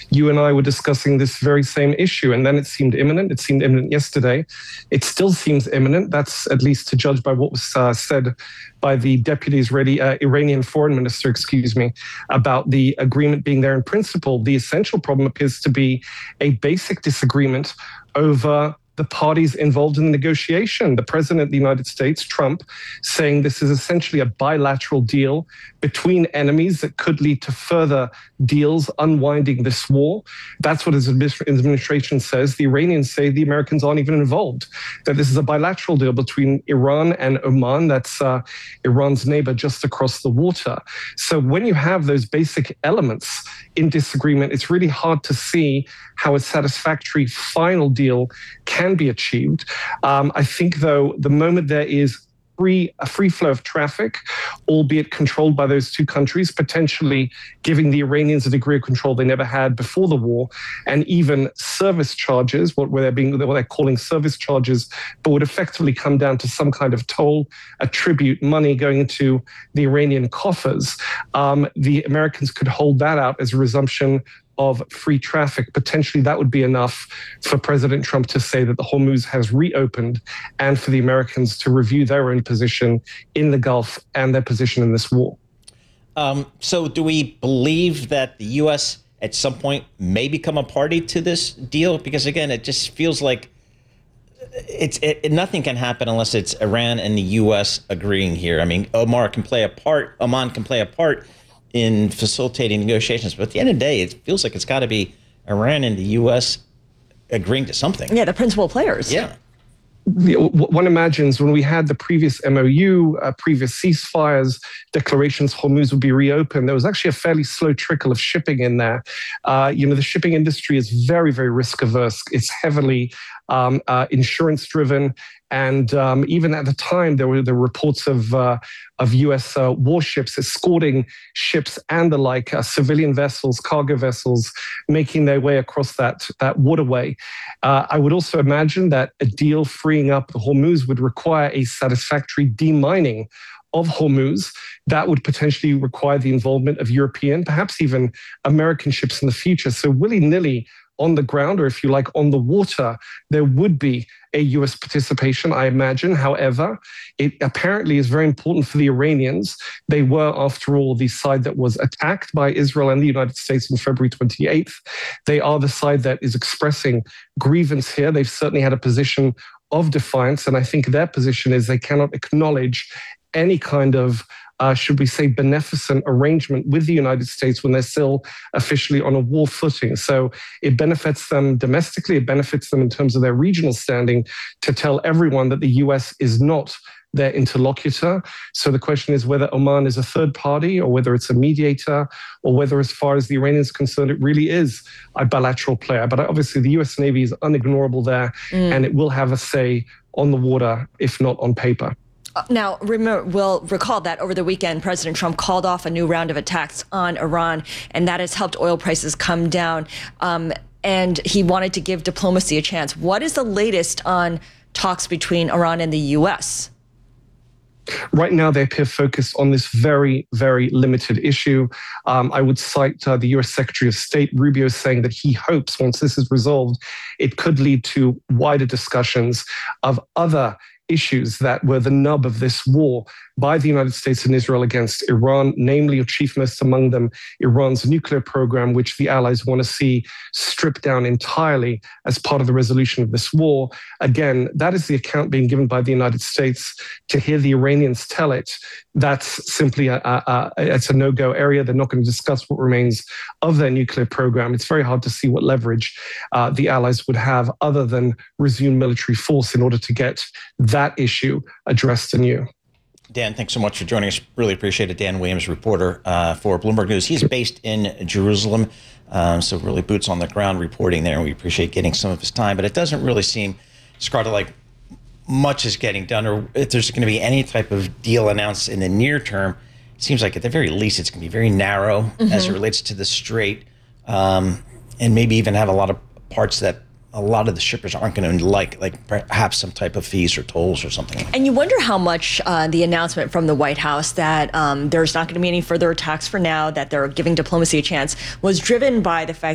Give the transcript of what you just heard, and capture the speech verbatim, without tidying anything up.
you and I were discussing this very same issue, and then it seemed imminent. It seemed imminent yesterday. It still seems imminent. That's at least to judge by what was uh, said by the deputy Israeli, uh, Iranian foreign minister, excuse me, about the agreement being there in principle. The essential problem appears to be a basic disagreement over the parties involved in the negotiation. The president of the United States, Trump, saying this is essentially a bilateral deal between enemies that could lead to further deals unwinding this war. That's what his administration says. The Iranians say the Americans aren't even involved, that this is a bilateral deal between Iran and Oman. That's uh, Iran's neighbor just across the water. So when you have those basic elements in disagreement, it's really hard to see how a satisfactory final deal can be achieved. Um, I think, though, the moment there is free, a free flow of traffic, albeit controlled by those two countries, potentially giving the Iranians a degree of control they never had before the war, and even service charges, what they're being, what they're calling service charges, but would effectively come down to some kind of toll, a tribute, money going into the Iranian coffers. Um, the Americans could hold that out as a resumption of free traffic. Potentially that would be enough for President Trump to say that the Hormuz has reopened, and for the Americans to review their own position in the Gulf and their position in this war. Um, so do we believe that the U S at some point may become a party to this deal? Because again, it just feels like it's it, it, nothing can happen unless it's Iran and the U S agreeing here. I mean, Omar can play a part, Oman can play a part in facilitating negotiations, but at the end of the day, it feels like it's got to be Iran and the U S agreeing to something. Yeah, the principal players. Yeah. One imagines when we had the previous M O U, uh, previous ceasefires, declarations Hormuz would be reopened, there was actually a fairly slow trickle of shipping in there. Uh, you know, the shipping industry is very, very risk averse. It's heavily um, uh, insurance driven. And um, even at the time, there were the reports of uh, of U S uh, warships escorting ships and the like, uh, civilian vessels, cargo vessels, making their way across that, that waterway. Uh, I would also imagine that a deal freeing up the Hormuz would require a satisfactory demining of Hormuz. That would potentially require the involvement of European, perhaps even American ships in the future. So willy-nilly on the ground, or if you like, on the water, there would be a U S participation, I imagine. However, it apparently is very important for the Iranians. They were, after all, the side that was attacked by Israel and the United States on February twenty-eighth. They are the side that is expressing grievance here. They've certainly had a position of defiance, and I think their position is they cannot acknowledge any kind of Uh, should we say, beneficent arrangement with the United States when they're still officially on a war footing. So it benefits them domestically, it benefits them in terms of their regional standing to tell everyone that the U S is not their interlocutor. So the question is whether Oman is a third party, or whether it's a mediator, or whether, as far as the Iranians are concerned, it really is a bilateral player. But obviously the U S Navy is unignorable there, mm. and it will have a say on the water, if not on paper. Now, remember, we'll recall that over the weekend, President Trump called off a new round of attacks on Iran, and that has helped oil prices come down. Um, and he wanted to give diplomacy a chance. What is the latest on talks between Iran and the U S? Right now, they appear focused on this very, very limited issue. Um, I would cite uh, the U S Secretary of State, Rubio, saying that he hopes once this is resolved, it could lead to wider discussions of other issues that were the nub of this war by the United States and Israel against Iran, namely, chiefmost among them, Iran's nuclear program, which the allies want to see stripped down entirely as part of the resolution of this war. Again, that is the account being given by the United States. To hear the Iranians tell it, that's simply a, a, a, it's a no-go area. They're not going to discuss what remains of their nuclear program. It's very hard to see what leverage uh, the allies would have other than resume military force in order to get that issue addressed anew. Dan, thanks so much for joining us. Really appreciate it. Dan Williams, reporter uh, for Bloomberg News. He's based in Jerusalem, um, so really boots on the ground reporting there, and we appreciate getting some of his time. But it doesn't really seem, Scarlett, like much is getting done, or if there's going to be any type of deal announced in the near term. It seems like at the very least it's going to be very narrow mm-hmm. as it relates to the Strait, um, and maybe even have a lot of parts that a lot of the shippers aren't going to like, like perhaps some type of fees or tolls or something. And you wonder how much uh, the announcement from the White House that um, there's not going to be any further attacks for now, that they're giving diplomacy a chance, was driven by the fact